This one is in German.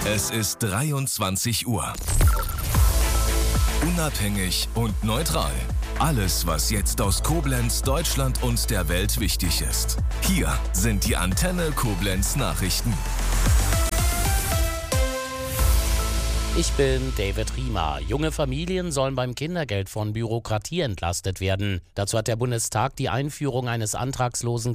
Es ist 23 Uhr. Unabhängig und neutral. Alles, was jetzt aus Koblenz, Deutschland und der Welt wichtig ist. Hier sind die Antenne Koblenz Nachrichten. Ich bin David Riemer. Junge Familien sollen beim Kindergeld von Bürokratie entlastet werden. Dazu hat der Bundestag die Einführung eines antragslosen